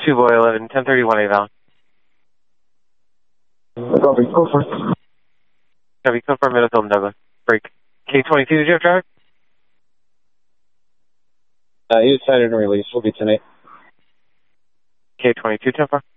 2 boy 11, 1031 Aval. Copy, go for it. Copy, confirm Minnesota Douglas. Break. K-22, did you have traffic? He was sighted and released. We'll be tonight. K-22, 10-4.